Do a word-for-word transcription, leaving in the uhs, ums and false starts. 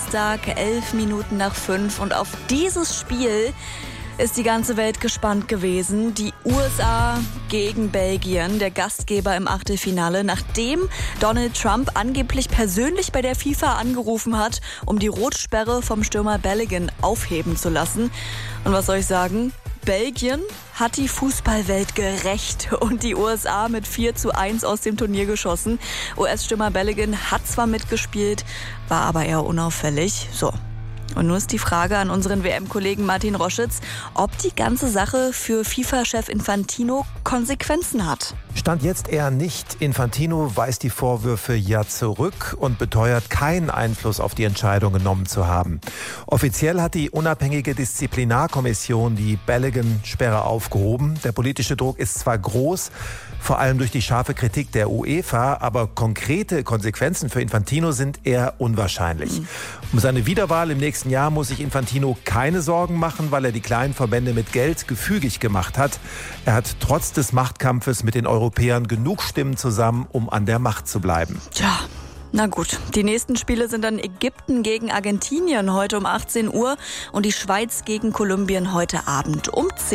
Donnerstag, elf Minuten nach fünf. Und auf dieses Spiel ist die ganze Welt gespannt gewesen. Die U S A gegen Belgien, der Gastgeber im Achtelfinale, nachdem Donald Trump angeblich persönlich bei der FIFA angerufen hat, um die Rotsperre vom Stürmer Balogun aufheben zu lassen. Und was soll ich sagen? Belgien hat die Fußballwelt gerächt und die U S A mit vier zu eins aus dem Turnier geschossen. U S-Stürmer Balogun hat zwar mitgespielt, war aber eher unauffällig. So. Und nun ist die Frage an unseren W M-Kollegen Martin Roschitz, ob die ganze Sache für FIFA-Chef Infantino Konsequenzen hat. Stand jetzt eher nicht. Infantino weist die Vorwürfe ja zurück und beteuert, keinen Einfluss auf die Entscheidung genommen zu haben. Offiziell hat die unabhängige Disziplinarkommission die Balogun-Sperre aufgehoben. Der politische Druck ist zwar groß, vor allem durch die scharfe Kritik der UEFA, aber konkrete Konsequenzen für Infantino sind eher unwahrscheinlich. Mhm. Um seine Wiederwahl im nächsten Jahr muss sich Infantino keine Sorgen machen, weil er die kleinen Verbände mit Geld gefügig gemacht hat. Er hat trotz des Machtkampfes mit den Europäern genug Stimmen zusammen, um an der Macht zu bleiben. Tja. Na gut, die nächsten Spiele sind dann Ägypten gegen Argentinien heute um achtzehn Uhr und die Schweiz gegen Kolumbien heute Abend um zehn Uhr.